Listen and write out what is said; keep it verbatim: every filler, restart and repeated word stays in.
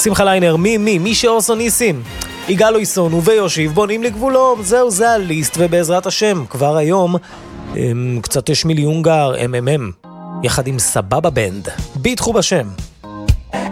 שמחה ליינר, מי מי? מי שאורסון ניסים? יגאל אויסון ויושיב בונים לגבולו. זהו, זה הליסט, ובעזרת השם כבר היום קצת יש מיליונגר אם אם אם יחד עם סבבה בנד. ביטחו בשם.